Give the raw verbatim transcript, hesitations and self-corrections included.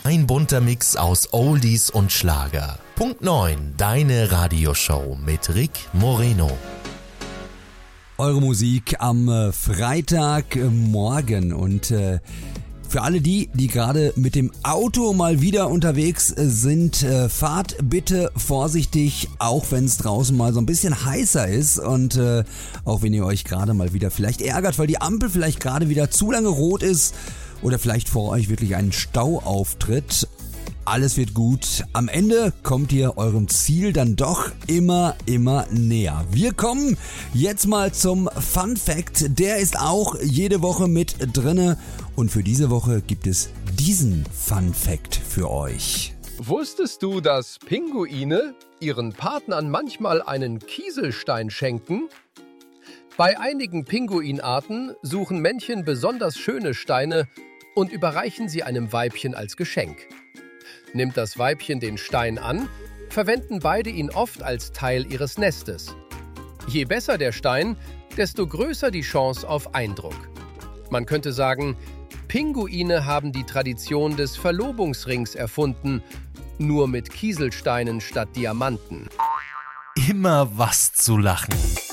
Ein bunter Mix aus Oldies und Schlager. Punkt neun, deine Radioshow mit Rick Moreno. Eure Musik am äh, Freitagmorgen und äh, für alle die, die gerade mit dem Auto mal wieder unterwegs äh, sind, äh, fahrt bitte vorsichtig, auch wenn es draußen mal so ein bisschen heißer ist und äh, auch wenn ihr euch gerade mal wieder vielleicht ärgert, weil die Ampel vielleicht gerade wieder zu lange rot ist oder vielleicht vor euch wirklich ein Stau auftritt. Alles wird gut. Am Ende kommt ihr eurem Ziel dann doch immer, immer näher. Wir kommen jetzt mal zum Fun Fact. Der ist auch jede Woche mit drinne. Und für diese Woche gibt es diesen Fun Fact für euch. Wusstest du, dass Pinguine ihren Partnern manchmal einen Kieselstein schenken? Bei einigen Pinguinarten suchen Männchen besonders schöne Steine und überreichen sie einem Weibchen als Geschenk. Nimmt das Weibchen den Stein an, verwenden beide ihn oft als Teil ihres Nestes. Je besser der Stein, desto größer die Chance auf Eindruck. Man könnte sagen, Pinguine haben die Tradition des Verlobungsrings erfunden, nur mit Kieselsteinen statt Diamanten. Immer was zu lachen.